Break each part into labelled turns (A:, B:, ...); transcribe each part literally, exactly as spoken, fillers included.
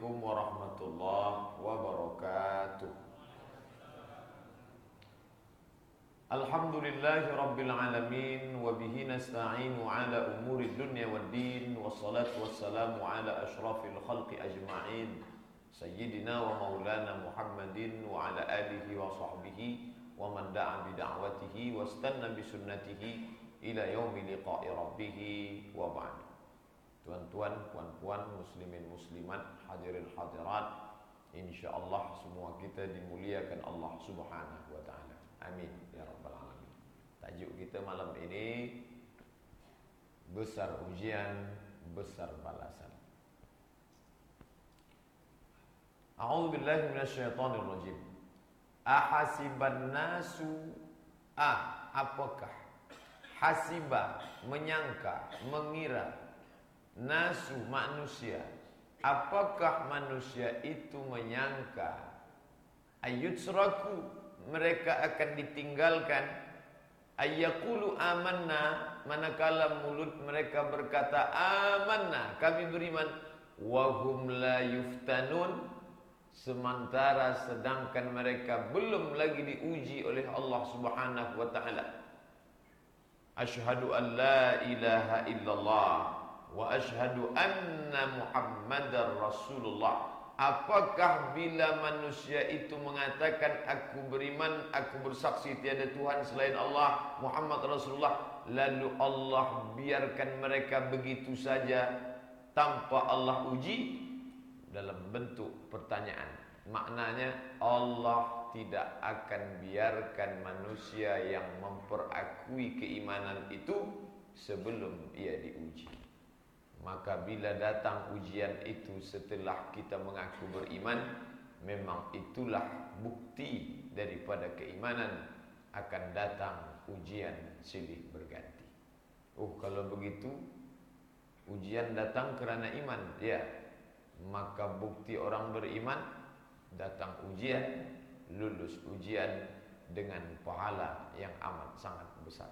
A: Assalamualaikum warahmatullahi wabarakatuh. Alhamdulillahi rabbil alamin, wa bihi nasta'inu ala umuri dunya waddin, wassalatu wassalamu ala ashrafil khalqi ajma'in, sayyidina wa maulana Muhammadin wa ala alihi wa sahbihi wa man da'a bida'watihi wa istanna bisunnatihi ila yaumi liqa'i rabbih wa ba'd. Tuan-tuan, puan-puan, muslimin muslimat, hadirin hadirat, insyaallah semua kita dimuliakan Allah Subhanahu wa taala. Amin ya rabbal alamin. Tajuk kita malam ini besar ujian, besar balasan. A'udzu billahi minasyaitonir rajim. Ahasiban nasu ah apakah hasiba menyangka, mengira, nasu manusia, apakah manusia itu menyangka ayyutsraku mereka akan ditinggalkan, ayyaqulu amanna manakala mulut mereka berkata amanna kami beriman, wahum la yuftanun sementara sedangkan mereka belum lagi diuji oleh Allah Subhanahu wa taala. Asyhadu an la ilaha illallah wa asyhadu anna Muhammadar Rasulullah. Apakah bila manusia itu mengatakan aku beriman, aku bersaksi tiada Tuhan selain Allah, Muhammad Rasulullah, lalu Allah biarkan mereka begitu saja tanpa Allah uji? Dalam bentuk pertanyaan. Maknanya Allah tidak akan biarkan manusia yang memperakui keimanan itu sebelum ia diuji. Maka bila datang ujian itu setelah kita mengaku beriman, memang itulah bukti daripada keimanan. Akan datang ujian silih berganti. Oh, kalau begitu ujian datang kerana iman, ya, maka bukti orang beriman datang ujian, lulus ujian dengan pahala yang amat sangat besar.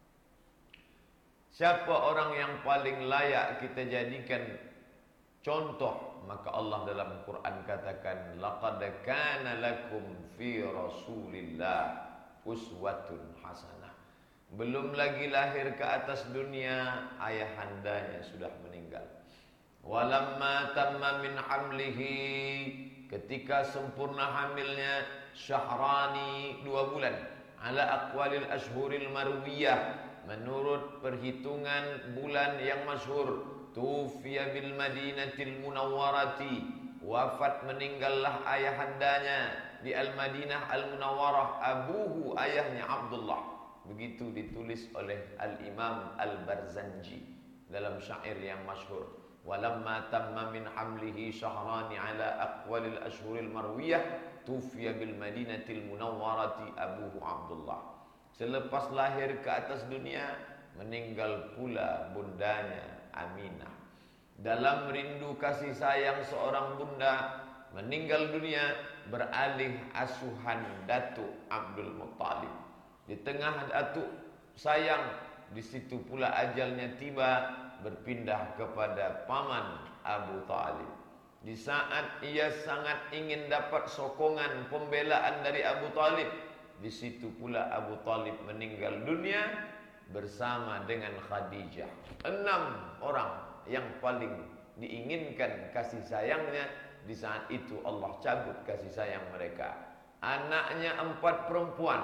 A: Siapa orang yang paling layak kita jadikan contoh? Maka Allah dalam Quran katakan, laqad kana lakum fi Rasulillah uswatun hasanah. Belum lagi lahir ke atas dunia, ayahandanya sudah meninggal. Walamma tamma min hamlihi, ketika sempurna hamilnya, syahrani, dua bulan, ala aqwalil ashhuril marwiyah, menurut perhitungan bulan yang masyhur, tufiya bil Madinatil Munawwarati, wafat meninggallah ayahandanya di Al-Madinah Al-Munawwarah, abuhu ayahnya Abdullah. Begitu ditulis oleh Al-Imam Al-Barzanji dalam syair yang masyhur. Walamma tamma min hamlihi syahrani ala aqwalil ashhuril marwiyah, tufiya bil Madinatil Munawwarati abuhu Abdullah. Selepas lahir ke atas dunia, meninggal pula bundanya Aminah. Dalam rindu kasih sayang seorang bunda, meninggal dunia beralih asuhan Datuk Abdul Muttalib. Di tengah Datuk sayang, di situ pula ajalnya tiba, berpindah kepada paman Abu Talib. Di saat ia sangat ingin dapat sokongan pembelaan dari Abu Talib, di situ pula Abu Talib meninggal dunia bersama dengan Khadijah. Enam orang yang paling diinginkan kasih sayangnya, di saat itu Allah cabut kasih sayang mereka. Anaknya empat perempuan,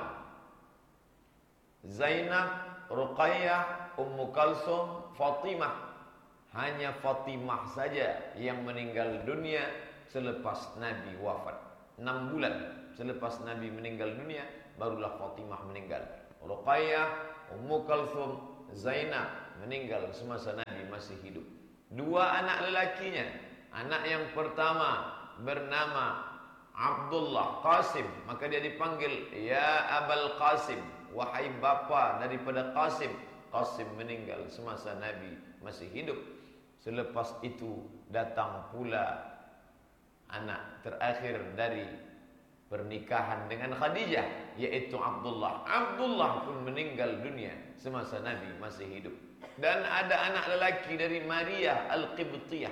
A: Zainab, Ruqayyah, Ummu Kalsum, Fatimah. Hanya Fatimah saja yang meninggal dunia selepas Nabi wafat. Enam bulan selepas Nabi meninggal dunia, barulah Fatimah meninggal. Ruqayyah, Ummu Kalsum, Zainab meninggal semasa Nabi masih hidup. Dua anak lelakinya, anak yang pertama bernama Abdullah Qasim, maka dia dipanggil ya Abul Qasim, wahai bapa daripada Qasim. Qasim meninggal semasa Nabi masih hidup. Selepas itu datang pula anak terakhir dari pernikahan dengan Khadijah, yaitu Abdullah. Abdullah pun meninggal dunia semasa Nabi masih hidup. Dan ada anak lelaki dari Maria Al-Qibtiyah,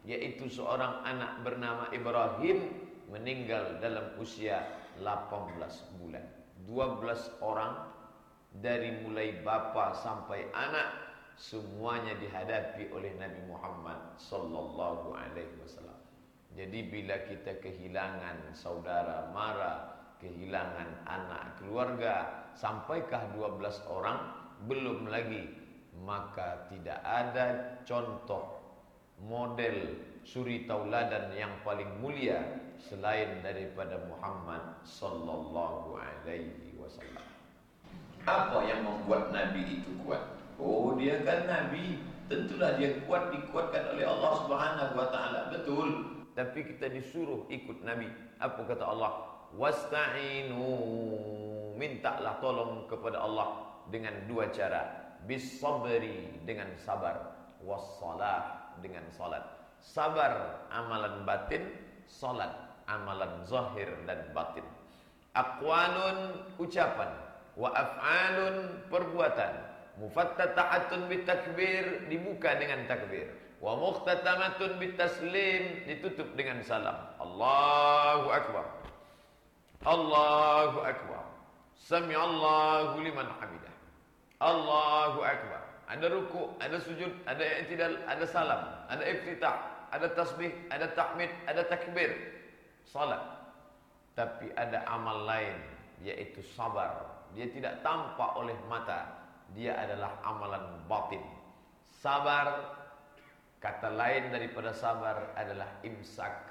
A: yaitu seorang anak bernama Ibrahim meninggal dalam usia delapan belas bulan. dua belas orang dari mulai bapa sampai anak semuanya dihadapi oleh Nabi Muhammad sallallahu alaihi wasallam. Jadi bila kita kehilangan saudara mara, kehilangan anak keluarga, sampaikah dua belas orang? Belum lagi. Maka tidak ada contoh model suri tauladan yang paling mulia selain daripada Muhammad sallallahu alaihi wasallam. Apa yang membuat Nabi itu kuat? Oh, dia kan Nabi, tentulah dia kuat, dikuatkan oleh Allah Subhanahu wa taala. Betul. Tapi kita disuruh ikut Nabi. Apa kata Allah? Wasta'inu, mintalah tolong kepada Allah dengan dua cara. Bis sabri, dengan sabar. Wassalah, dengan salat. Sabar amalan batin, salat amalan zahir dan batin. Aqwalun, ucapan, wa af'alun, perbuatan. Mufattatahatun bitakbir, dibuka dengan takbir. Wa mukhtatamatun bitaslim, ditutup dengan salam. Allahu akbar. Allahu akbar. Sami'allahu liman hamidah. Allahu akbar. Ada ruku, ada sujud, ada i'tidal, ada salam, ada iftitah, ada tasbih, ada tahmid, ada takbir. Salat. Tapi ada amal lain, yaitu sabar. Dia tidak tampak oleh mata. Dia adalah amalan batin. Sabar, kata lain daripada sabar adalah imsak.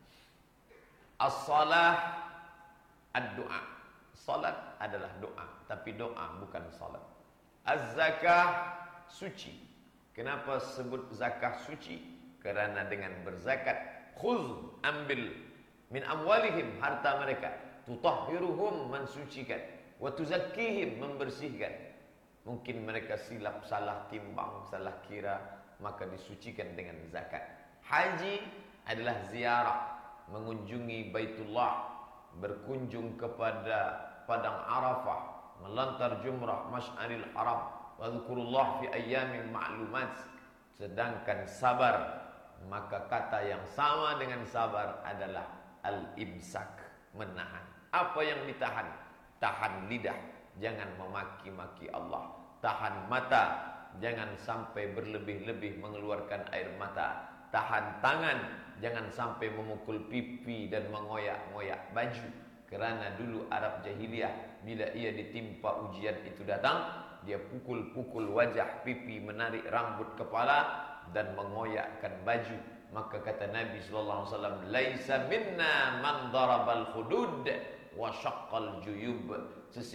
A: As-salah, ad-doa. Salat adalah doa, tapi doa bukan salat. Az-zakah, suci. Kenapa sebut zakah suci? Kerana dengan berzakat, khuz, ambil min amwalihim, harta mereka, tutahhiruhum, mensucikan, wa tuzakkihim, membersihkan. Mungkin mereka silap, salah timbang, salah kira, maka disucikan dengan zakat. Haji adalah ziarah, mengunjungi Baitullah, berkunjung kepada padang Arafah, melantar jumrah Masy'aril Haram, wa dzkurullah fi ayyamin ma'lumat. Sedangkan sabar, maka kata yang sama dengan sabar adalah al-imsak, menahan. Apa yang ditahan? Tahan lidah, jangan memaki-maki Allah. Tahan mata, jangan sampai berlebih-lebih mengeluarkan air mata. Tahan tangan, jangan sampai memukul pipi dan mengoyak-ngoyak baju. Kerana dulu Arab jahiliyah, bila ia ditimpa ujian itu datang, dia pukul-pukul wajah, pipi, menarik rambut kepala dan mengoyakkan baju. Maka kata Nabi sallallahu alaihi wasallam, "Laisa minna man darabal hudud wa syaqqal juyub."